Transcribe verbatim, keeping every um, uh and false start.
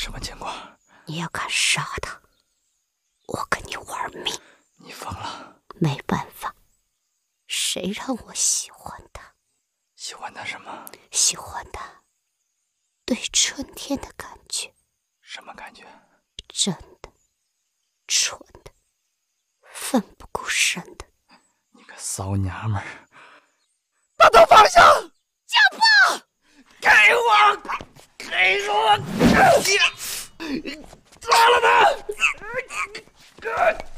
什么情况？ 你要敢杀他，我跟你玩命！ 你疯了？ 没办法，谁让我喜欢他？ 喜欢他什么？ 喜欢他对春天的感觉。 什么感觉？ 真的，蠢的，奋不顾身的。 你个骚娘们儿！把头放下！ 家暴！ 给我！给我！抓了他！